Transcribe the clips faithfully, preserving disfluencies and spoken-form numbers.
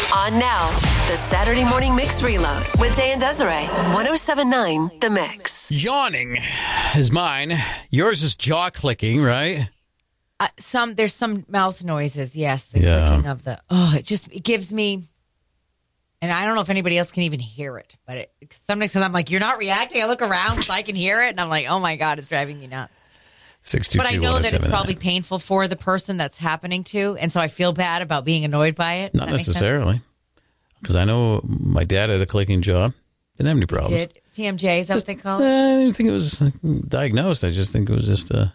On now, the Saturday Morning Mix Reload with Jay and Desiree. one oh seven point nine The Mix. Yawning is mine. Yours is jaw clicking, right? Uh, some There's some mouth noises, yes. The Yeah. clicking of the, oh, it just, it gives me, and I don't know if anybody else can even hear it, but it, sometimes I'm like, you're not reacting. I look around so I can hear it, and I'm like, oh my God, it's driving me nuts. six two two But I know that it's probably painful for the person that's happening to, and so I feel bad about being annoyed by it. Not necessarily. Because I know my dad had a clicking jaw. Didn't have any problems. Did T M J, is that what they call Uh, it? I didn't think it was diagnosed. I just think it was just a,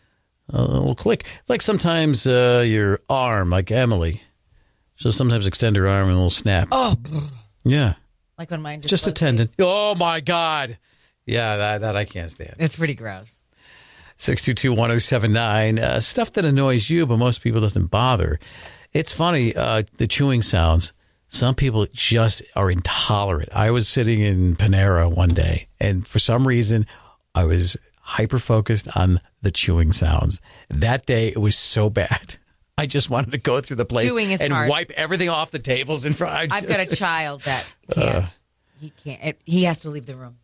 a little click. Like sometimes uh, your arm, like Emily, she'll sometimes extend her arm and a little snap. Oh, Yeah. like when mine just Just a rotates. tendon. Oh, my God. Yeah, that, that I can't stand. It's pretty gross. six two two, one oh seven nine. Uh, stuff that annoys you, but most people doesn't bother. It's funny, uh, the chewing sounds. Some people just are intolerant. I was sitting in Panera one day, and for some reason, I was hyper-focused on the chewing sounds. That day, it was so bad. I just wanted to go through the place Chewing is and hard. wipe everything off the tables in front. I I've got a child that can't. Uh. he can't. It, he has to leave the room.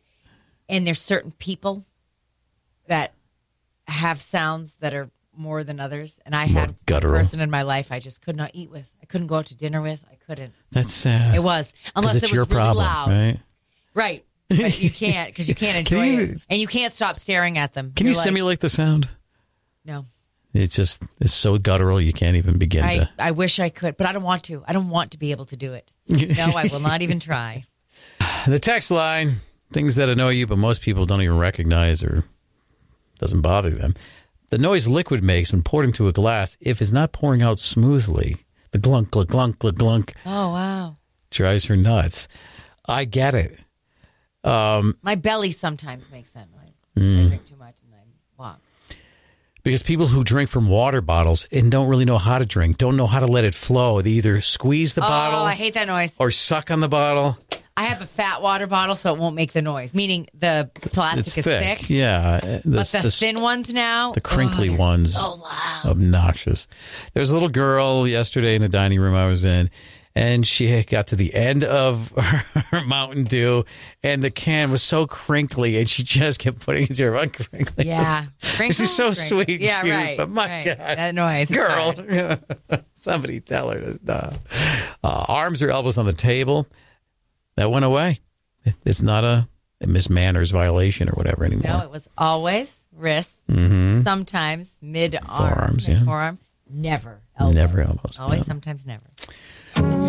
And there's certain people that have sounds that are more than others. And I More had a guttural. person in my life I just could not eat with. I couldn't go out to dinner with. I couldn't. That's sad. It was. 'Cause Unless it's it was your really problem, loud. right? Right. But you can't because you can't Can enjoy you- it. And you can't stop staring at them. Can You're you like, simulate the sound? No. It's just, it's so guttural, you can't even begin I, to. I wish I could, but I don't want to. I don't want to be able to do it. No, I will not even try. The text line, things that annoy you, but most people don't even recognize or doesn't bother them. The noise liquid makes when poured into a glass, if it's not pouring out smoothly, the glunk, glunk, glunk, glunk, glunk, Oh, wow. drives her nuts. I get it. Um, My belly sometimes makes that noise. Mm. I drink too much and I walk. because people who drink from water bottles and don't really know how to drink, don't know how to let it flow. They either squeeze the Oh, bottle I hate that noise. or suck on the bottle. I have a fat water bottle, so it won't make the noise. Meaning the plastic It's is thick. thick. Yeah. The, But the, the- thin ones now, The crinkly oh, they're ones, so loud. obnoxious. There was a little girl yesterday in the dining room I was in, and she had got to the end of her Mountain Dew, and the can was so crinkly, and she just kept putting it into her mouth crinkly. Yeah, This is so Crinkle, sweet, Yeah, cute, right. but my right. God, that noise, is girl, bad. somebody tell her to stop. Uh, arms or elbows on the table, that went away. It's not a, a Miss Manners violation or whatever anymore. No, it was always wrists. Mhm. Sometimes mid arm, Forearms, mid yeah. forearm. Never elbows. Never elbows, Always, yeah. sometimes never.